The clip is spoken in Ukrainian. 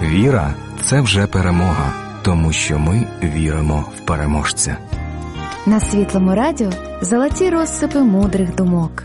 Віра – це вже перемога, тому що ми віримо в переможця. На Світлому радіо золоті розсипи мудрих думок.